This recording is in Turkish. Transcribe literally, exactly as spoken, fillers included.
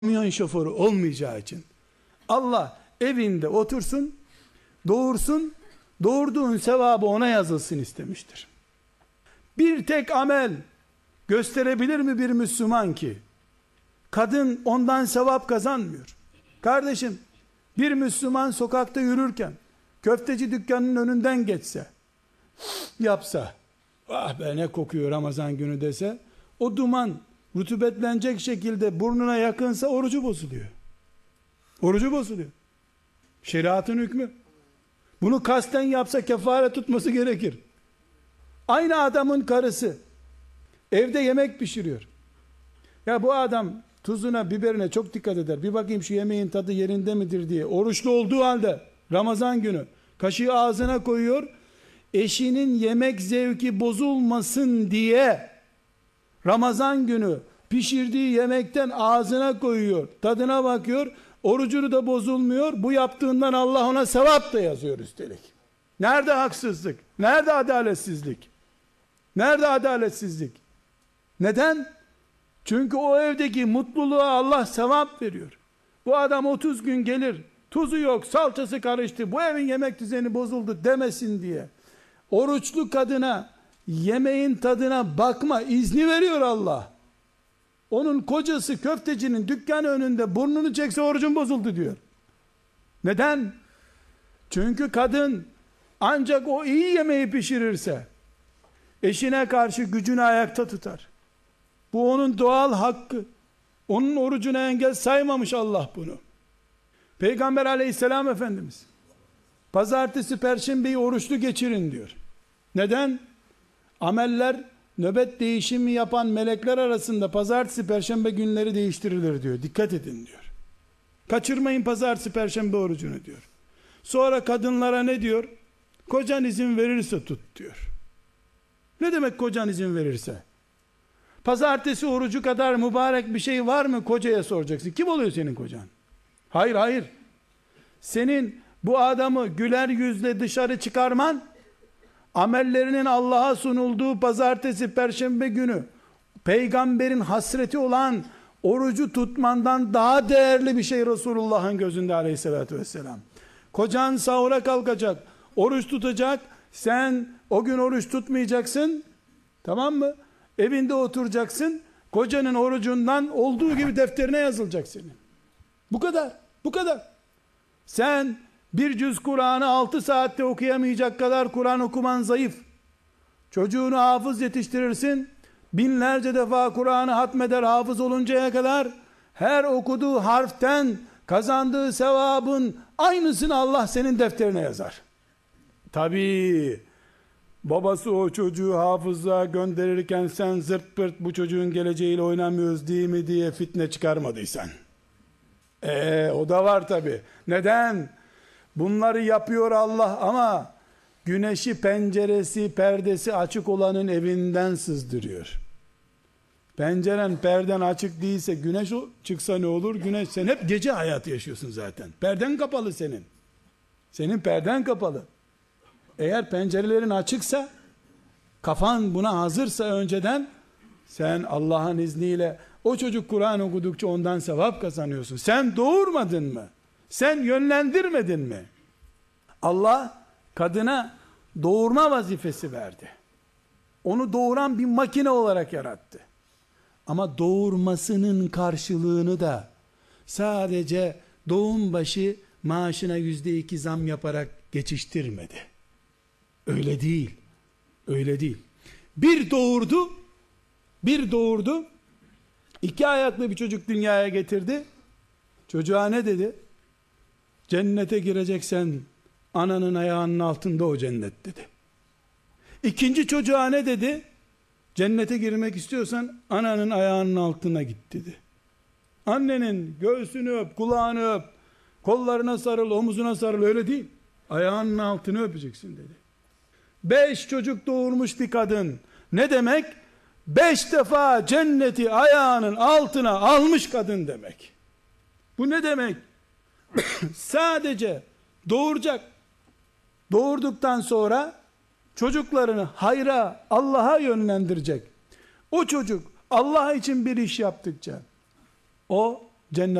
kamyon şoförü olmayacağı için Allah evinde otursun, doğursun, doğurduğun sevabı ona yazılsın istemiştir. Bir tek amel gösterebilir mi bir Müslüman ki kadın ondan sevap kazanmıyor? Kardeşim, bir Müslüman sokakta yürürken köfteci dükkanının önünden geçse, yapsa, ah be ne kokuyor Ramazan günü dese, o duman rutubetlenecek şekilde burnuna yakınsa orucu bozuluyor. Orucu bozuluyor. Şeriatın hükmü. Bunu kasten yapsa kefaret tutması gerekir. Aynı adamın karısı evde yemek pişiriyor. Ya bu adam tuzuna, biberine çok dikkat eder. Bir bakayım şu yemeğin tadı yerinde midir diye. Oruçlu olduğu halde Ramazan günü kaşığı ağzına koyuyor. Eşinin yemek zevki bozulmasın diye Ramazan günü pişirdiği yemekten ağzına koyuyor. Tadına bakıyor. Orucunu da bozulmuyor. Bu yaptığından Allah ona sevap da yazıyor üstelik. Nerede haksızlık? Nerede adaletsizlik? Nerede adaletsizlik? Neden? Çünkü o evdeki mutluluğa Allah sevap veriyor. Bu adam otuz gün gelir, tuzu yok, salçası karıştı, bu evin yemek düzeni bozuldu demesin diye oruçlu kadına yemeğin tadına bakma izni veriyor Allah. Onun kocası köftecinin dükkanı önünde burnunu çekse orucun bozuldu diyor. Neden? Çünkü kadın ancak o iyi yemeği pişirirse eşine karşı gücünü ayakta tutar. Bu onun doğal hakkı. Onun orucuna engel saymamış Allah bunu. Peygamber aleyhisselam Efendimiz pazartesi perşembeyi oruçlu geçirin diyor. Neden? Ameller nöbet değişimi yapan melekler arasında pazartesi perşembe günleri değiştirilir diyor. Dikkat edin diyor. Kaçırmayın pazartesi perşembe orucunu diyor. Sonra kadınlara ne diyor? Kocan izin verirse tut diyor. Ne demek kocan izin verirse? Pazartesi orucu kadar mübarek bir şey var mı kocaya soracaksın. Kim oluyor senin kocan? Hayır hayır. Senin bu adamı güler yüzle dışarı çıkarman, amellerinin Allah'a sunulduğu pazartesi perşembe günü peygamberin hasreti olan orucu tutmandan daha değerli bir şey Resulullah'ın gözünde aleyhissalatü vesselam. Kocan sahura kalkacak, oruç tutacak, sen o gün oruç tutmayacaksın, tamam mı? Evinde oturacaksın, kocanın orucundan olduğu gibi defterine yazılacak senin. Bu kadar, bu kadar. Sen bir cüz Kur'an'ı altı saatte okuyamayacak kadar Kur'an okuman zayıf. Çocuğunu hafız yetiştirirsin, binlerce defa Kur'an'ı hatmeder hafız oluncaya kadar, her okuduğu harften kazandığı sevabın aynısını Allah senin defterine yazar. Tabii, babası o çocuğu hafızlığa gönderirken sen zırt pırt bu çocuğun geleceğiyle oynamıyoruz değil mi diye fitne çıkarmadıysan. Eee o da var tabii. Neden? Bunları yapıyor Allah ama güneşi penceresi, perdesi açık olanın evinden sızdırıyor. Penceren, perden açık değilse güneş çıksa ne olur? Güneş, sen hep gece hayatı yaşıyorsun zaten. Perden kapalı senin. Senin perden kapalı. Eğer pencerelerin açıksa, kafan buna hazırsa önceden, sen Allah'ın izniyle o çocuk Kur'an okudukça ondan sevap kazanıyorsun. Sen doğurmadın mı? Sen yönlendirmedin mi? Allah kadına doğurma vazifesi verdi. Onu doğuran bir makine olarak yarattı. Ama doğurmasının karşılığını da sadece doğum başı maaşına yüzde iki zam yaparak geçiştirmedi. Öyle değil. Öyle değil. Bir doğurdu, bir doğurdu, iki ayaklı bir çocuk dünyaya getirdi. Çocuğa ne dedi? Cennete gireceksen ananın ayağının altında o cennet dedi. İkinci çocuğa ne dedi? Cennete girmek istiyorsan ananın ayağının altına git dedi. Annenin göğsünü öp, kulağını öp, kollarına sarıl, omuzuna sarıl, öyle değil. Ayağının altını öpeceksin dedi. Beş çocuk doğurmuş bir kadın. Ne demek? Beş defa cenneti ayağının altına almış kadın demek. Bu ne demek? Sadece doğuracak. Doğurduktan sonra çocuklarını hayra, Allah'a yönlendirecek. O çocuk Allah için bir iş yaptıkça o cennet